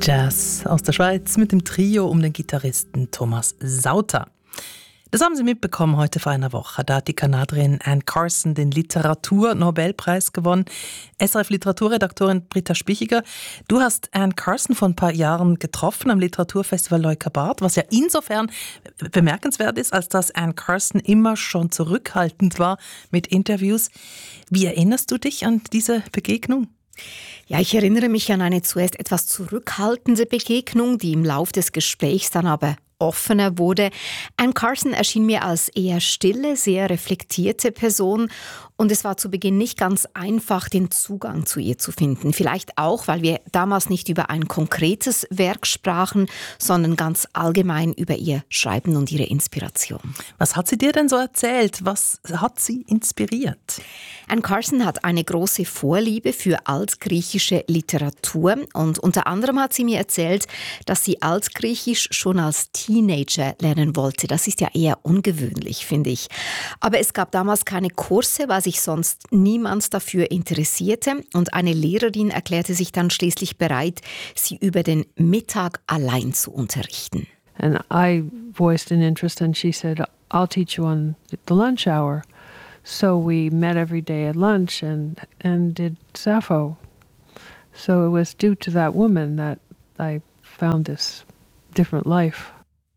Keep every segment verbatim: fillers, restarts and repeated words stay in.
Jazz aus der Schweiz mit dem Trio um den Gitarristen Thomas Sauter. Das haben Sie mitbekommen heute vor einer Woche. Da hat die Kanadierin Anne Carson den Literatur-Nobelpreis gewonnen. S R F-Literaturredaktorin Britta Spichiger, du hast Anne Carson vor ein paar Jahren getroffen am Literaturfestival Leukerbad, was ja insofern bemerkenswert ist, als dass Anne Carson immer schon zurückhaltend war mit Interviews. Wie erinnerst du dich an diese Begegnung? Ja, ich erinnere mich an eine zuerst etwas zurückhaltende Begegnung, die im Lauf des Gesprächs dann aber offener wurde. Anne Carson erschien mir als eher stille, sehr reflektierte Person und es war zu Beginn nicht ganz einfach, den Zugang zu ihr zu finden. Vielleicht auch, weil wir damals nicht über ein konkretes Werk sprachen, sondern ganz allgemein über ihr Schreiben und ihre Inspiration. Was hat sie dir denn so erzählt? Was hat sie inspiriert? Anne Carson hat eine große Vorliebe für altgriechische Literatur und unter anderem hat sie mir erzählt, dass sie Altgriechisch schon als Teenager lernen wollte. Das ist ja eher ungewöhnlich, finde ich. Aber es gab damals keine Kurse, weil sich sonst niemand dafür interessierte. Und eine Lehrerin erklärte sich dann schließlich bereit, sie über den Mittag allein zu unterrichten. And I voiced an interest and she said, I'll teach you on the lunch hour. So we met every day at lunch and, and did Sappho. So it was due to that woman that I found this different life.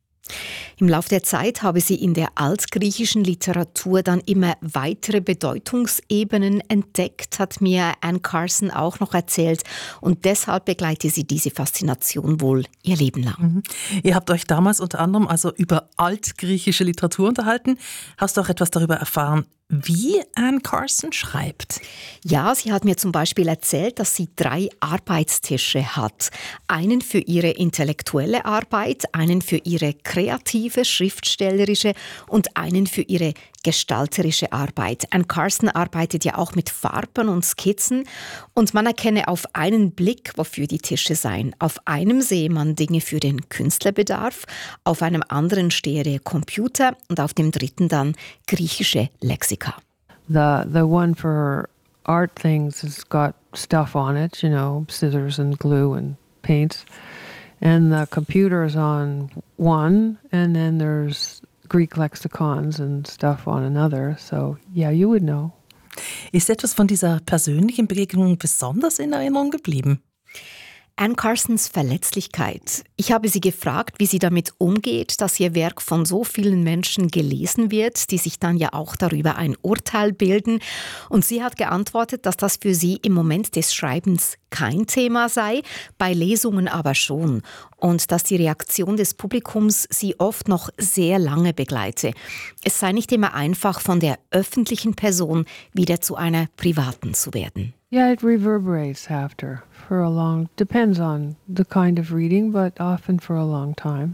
Im Laufe der Zeit habe sie in der altgriechischen Literatur dann immer weitere Bedeutungsebenen entdeckt, hat mir Anne Carson auch noch erzählt. Und deshalb begleite sie diese Faszination wohl ihr Leben lang. Mhm. Ihr habt euch damals unter anderem also über altgriechische Literatur unterhalten. Hast du auch etwas darüber erfahren, wie Anne Carson schreibt? Ja, sie hat mir zum Beispiel erzählt, dass sie drei Arbeitstische hat. Einen für ihre intellektuelle Arbeit, einen für ihre kreative, schriftstellerische und einen für ihre gestalterische Arbeit. Anne Carson arbeitet ja auch mit Farben und Skizzen und man erkenne auf einen Blick, wofür die Tische seien. Auf einem sehe man Dinge für den Künstlerbedarf, auf einem anderen stehe der Computer und auf dem dritten dann griechische Lexika. The the one for art things has got stuff on it, you know, scissors and glue and paints. And the computer's on one, and then there's Greek lexicons and stuff on another. So, yeah, you would know. Ist etwas von dieser persönlichen Begegnung besonders in Erinnerung geblieben? Anne Carsons Verletzlichkeit. Ich habe sie gefragt, wie sie damit umgeht, dass ihr Werk von so vielen Menschen gelesen wird, die sich dann ja auch darüber ein Urteil bilden. Und sie hat geantwortet, dass das für sie im Moment des Schreibens kein Thema sei, bei Lesungen aber schon. Und dass die Reaktion des Publikums sie oft noch sehr lange begleite. Es sei nicht immer einfach, von der öffentlichen Person wieder zu einer privaten zu werden. Yeah, it reverberates after for a long, depends on the kind of reading, but often for a long time.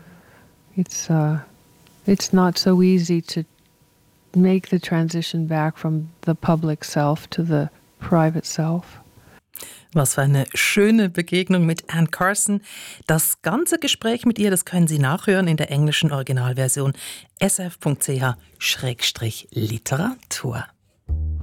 It's uh, it's not so easy to make the transition back from the public self to the private self. Was für eine schöne Begegnung mit Anne Carson. Das ganze Gespräch mit ihr, das können Sie nachhören in der englischen Originalversion s r f punkt c h Schrägstrich Literatur.